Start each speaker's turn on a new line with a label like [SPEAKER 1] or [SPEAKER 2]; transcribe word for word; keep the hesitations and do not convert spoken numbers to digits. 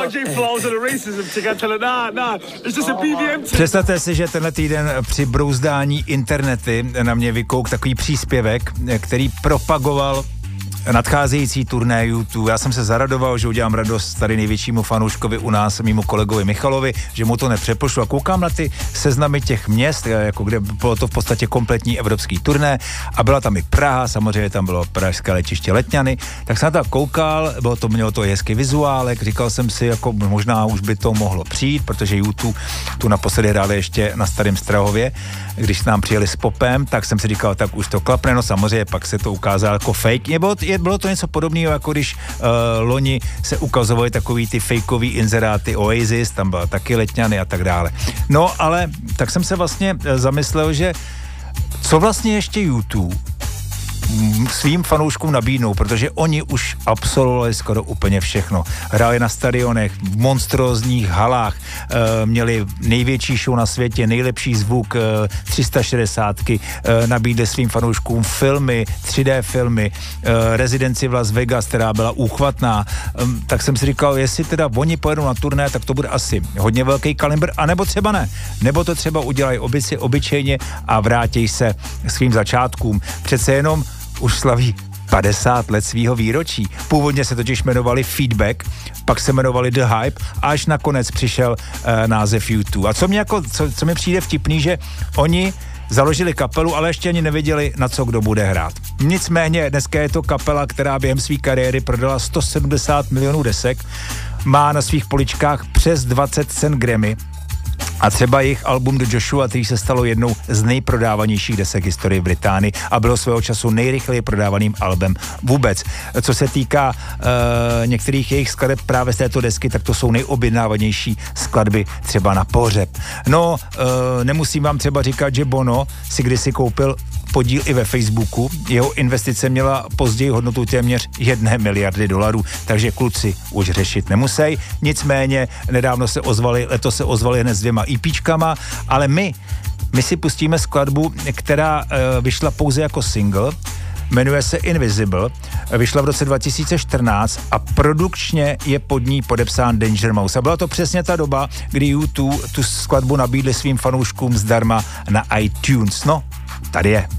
[SPEAKER 1] Představte si, že tenhle týden při brouzdání internety na mě vykouk takový příspěvek, který propagoval nadcházející turné YouTube. Já jsem se zaradoval, že udělám radost tady největšímu fanouškovi u nás, mému kolegovi Michalovi, že mu to nepřepošlu. A koukám na ty seznamy těch měst, jako kde bylo to v podstatě kompletní evropský turné a byla tam i Praha, samozřejmě tam bylo pražské letiště Letňany, tak jsem na to koukal, bylo to, mělo to hezký vizuálek, říkal jsem si, jako možná už by to mohlo přijít, protože YouTube tu naposledy hráli ještě na Starém Strahově, když nám přijeli s Popem, tak jsem si říkal, tak už to klapne, no samozřejmě pak se to ukázalo jako fake, nebo bylo to něco podobného, jako když uh, loni se ukazovaly takový ty fejkový inzeráty Oasis, tam byla taky Letňany a tak dále. No, ale tak jsem se vlastně zamyslel, že co vlastně ještě YouTube svým fanouškům nabídnou, protože oni už absolvovali skoro úplně všechno. Hráli na stadionech, v monstrózních halách, e, měli největší show na světě, nejlepší zvuk, e, tři sta šedesátky, e, nabídli svým fanouškům filmy, tři dé filmy, e, rezidenci v Las Vegas, která byla úchvatná. E, tak jsem si říkal, jestli teda oni pojedou na turné, tak to bude asi hodně velký kalibr, anebo třeba ne. Nebo to třeba udělají obyci, obyčejně a vrátí se svým začátkům. Přece jenom už slaví padesát let svýho výročí. Původně se totiž jmenovali Feedback, pak se jmenovali The Hype a až nakonec přišel e, název YouTube. A co mě, jako, co, co mi přijde vtipný, že oni založili kapelu, ale ještě ani nevěděli, na co kdo bude hrát. Nicméně dneska je to kapela, která během své kariéry prodala sto sedmdesát milionů desek, má na svých poličkách přes dvacet cen Grammy, a třeba jejich album The Joshua, který se stalo jednou z nejprodávanějších desek historie Británii a bylo svého času nejrychleji prodávaným albem vůbec. Co se týká uh, některých jejich skladeb právě z této desky, tak to jsou nejobjednávanější skladby třeba na pohřeb. No, uh, nemusím vám třeba říkat, že Bono si kdysi koupil podíl i ve Facebooku. Jeho investice měla později hodnotu téměř jedné miliardy dolarů, takže kluci už řešit nemusí. Nicméně nedávno se ozvali, letos se ozvali hned s dvěma EPčkama, ale my, my si pustíme skladbu, která uh, vyšla pouze jako single, jmenuje se Invisible, vyšla v roce dva tisíce čtrnáct a produkčně je pod ní podepsán Danger Mouse. A byla to přesně ta doba, kdy YouTube tu skladbu nabídli svým fanouškům zdarma na iTunes. No, tady je.